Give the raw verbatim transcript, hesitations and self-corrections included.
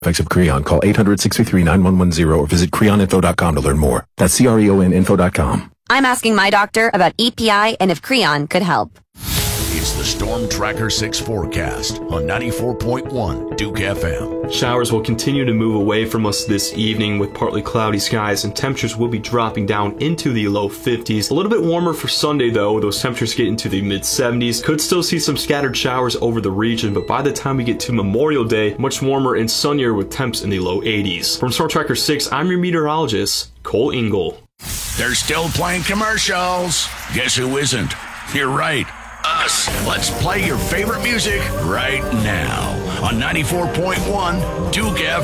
Effects of Creon. Call eight hundred, six three three, nine one one zero or visit creon info dot com to learn more. That's C R E O N info dot com. I'm asking my doctor about E P I and if Creon could help. It's the Storm Tracker six forecast on ninety-four point one Duke F M. Showers will continue to move away from us this evening with partly cloudy skies, and temperatures will be dropping down into the low fifties. A little bit warmer for Sunday, though. Those temperatures get into the mid seventies. Could still see some scattered showers over the region, but by the time we get to Memorial Day, much warmer and sunnier with temps in the low eighties. From Storm Tracker six, I'm your meteorologist, Cole Ingle. They're still playing commercials. Guess who isn't? You're right. Us. Let's play your favorite music right now on ninety-four point one Duke F M.